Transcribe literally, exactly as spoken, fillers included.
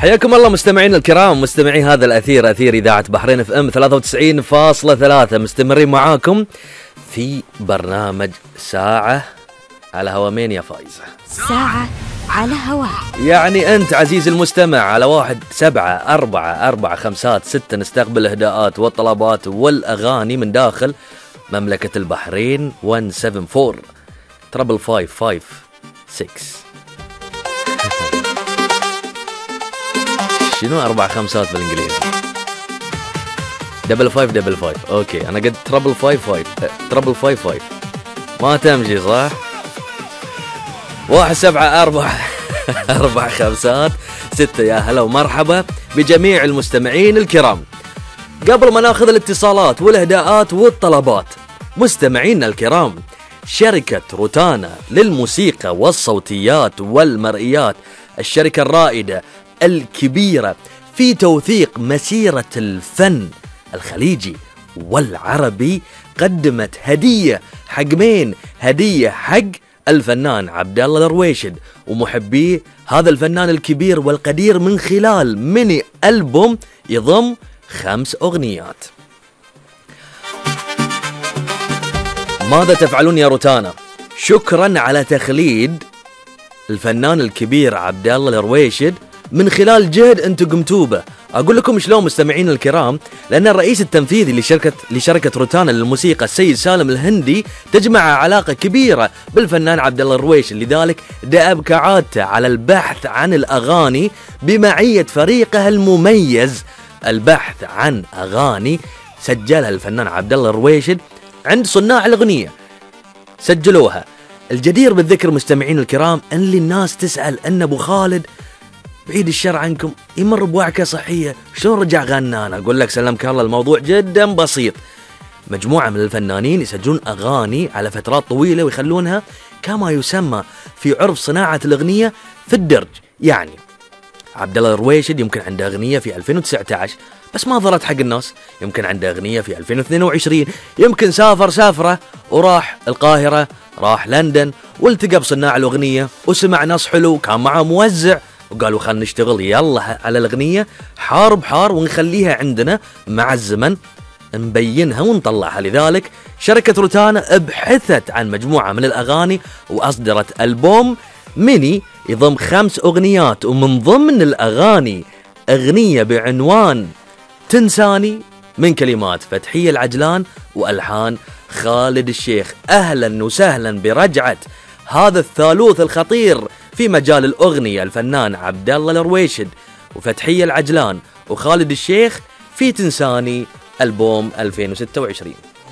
حياكم الله مستمعين الكرام، مستمعي هذا الأثير، أثير إذاعة بحرين اف ام ثلاثة وتسعين فاصلة ثلاثة. مستمرين معاكم في برنامج ساعة على هوا. مين يا فايزة؟ ساعة على هوا. يعني أنت عزيز المستمع على واحد سبعة أربعة أربعة خمسات ستة نستقبل الإهداءات والطلبات والأغاني من داخل مملكة البحرين. واحد سبعة أربعة تربل فايف فايف سكس. شنو أربع خمسات بالإنجليزي؟ دبل فايف دبل فايف. أوكي أنا قد تربل فايف فايف تربل فايف فايف ما تمشي صح؟ واحد سبعة أربعة أربع خمسات ستة. يا هلا ومرحبا بجميع المستمعين الكرام. قبل ما ناخذ الاتصالات والإهداءات والطلبات، مستمعينا الكرام، شركة روتانا للموسيقى والصوتيات والمرئيات، الشركة الرائدة الكبيرة في توثيق مسيرة الفن الخليجي والعربي، قدمت هدية حق مين؟ هدية حق الفنان عبد الله الرويشد ومحبيه هذا الفنان الكبير والقدير من خلال ميني ألبوم يضم خمس أغنيات. ماذا تفعلون يا روتانا؟ شكرا على تخليد الفنان الكبير عبد الله الرويشد من خلال جهد انتم قمتوا به. اقول لكم شلون مستمعين الكرام، لان الرئيس التنفيذي لشركه لشركه روتانا للموسيقى السيد سالم الهندي تجمع علاقه كبيره بالفنان عبد الله الرويشد، لذلك دأب كعادته على البحث عن الاغاني بمعيه فريقه المميز، البحث عن اغاني سجلها الفنان عبد الله الرويشد عند صناع الاغنيه سجلوها. الجدير بالذكر مستمعين الكرام ان الناس تسال ان ابو خالد بعيد الشر عنكم يمر بوعكة صحية، شلون رجع غنانا؟ أقول لك سلمك الله، الموضوع جدا بسيط. مجموعة من الفنانين يسجلون أغاني على فترات طويلة ويخلونها كما يسمى في عرف صناعة الأغنية في الدرج. يعني عبد الله الرويشد يمكن عنده أغنية في ألفين وتسعة عشر بس ما ظهرت حق الناس، يمكن عنده أغنية في ألفين واثنين وعشرين، يمكن سافر سافرة وراح القاهرة، راح لندن والتقى بصناع الأغنية وسمع نص حلو، كان معه موزع وقالوا خلنا نشتغل يلا على الأغنية حار بحار ونخليها عندنا مع الزمن نبينها ونطلعها. لذلك شركة روتانا ابحثت عن مجموعة من الأغاني وأصدرت ألبوم ميني يضم خمس أغنيات، ومن ضمن الأغاني أغنية بعنوان تنساني من كلمات فتحية العجلان وألحان خالد الشيخ. أهلا وسهلا برجعة هذا الثالوث الخطير في مجال الأغنية، الفنان عبد الله الرويشد وفتحية العجلان وخالد الشيخ في تنساني ألبوم ألفين وستة وعشرين.